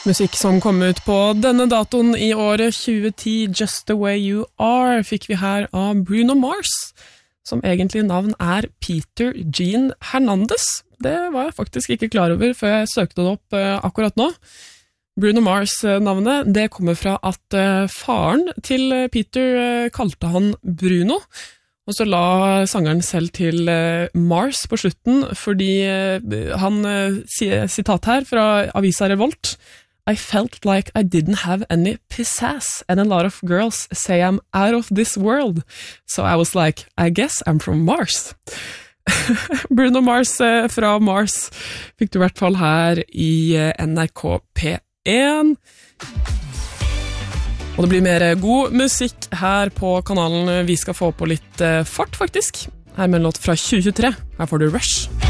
Musikk som kom ut på denne datoen i året 2010, Just the Way You Are, fikk vi her av Bruno Mars, som egentlig navn Peter Gene Hernandez. Det var jeg faktisk ikke klar over før jeg søkte det opp akkurat nå. Bruno Mars-navnet, det kommer fra at faren til Peter kalte han Bruno, og så la sangeren selv til Mars på slutten, fordi han sier sitat her fra avisa Revolt: I felt like I didn't have any pizzazz, and a lot of girls say I'm out of this world. So I was like, I guess I'm from Mars. Bruno Mars fra Mars fikk du I hvert fall her I NRK P1. Og det blir mer god musikk her på kanalen. Vi skal få på litt fart, faktisk. Her med en låt fra 2023. Her får du Rush.